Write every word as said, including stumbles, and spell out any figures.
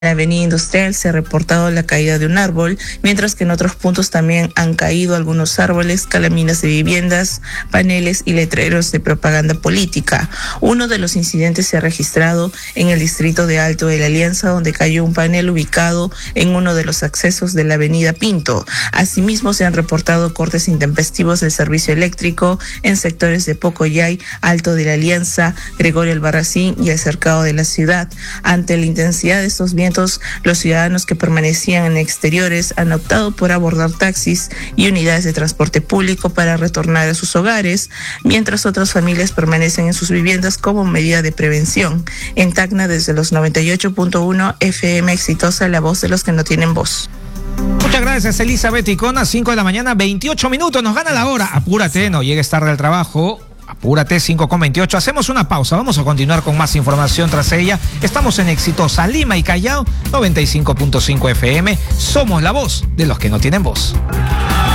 la avenida Industrial se ha reportado la caída de un árbol, mientras que en otros puntos también han caído algunos árboles, calaminas de viviendas, paneles y letreros de propaganda política. Uno de los incidentes se ha registrado en el distrito de Alto de la Alianza, donde cayó un panel ubicado en uno de los accesos de la avenida Pinto. Asimismo, se han reportado cortes intempestivos del servicio eléctrico en sectores de Pocoyay, Alto de la Alianza, Gregorio Albarracín y el cercado de la ciudad. Ante la intensidad de estos vientos, los ciudadanos que permanecían en exteriores han optado por abordar taxis y unidades de transporte público para retornar a sus hogares, mientras otras familias permanecen en sus viviendas como medida de prevención. En Tacna, desde los noventa y ocho punto uno F M Exitosa, la voz de los que no tienen voz. Muchas gracias, Elizabeth Icona. cinco de la mañana, veintiocho minutos, nos gana la hora. Apúrate, no llegues tarde al trabajo. Apúrate, cinco con veintiocho. Hacemos una pausa. Vamos a continuar con más información tras ella. Estamos en Exitosa, Lima y Callao, noventa y cinco punto cinco F M. Somos la voz de los que no tienen voz.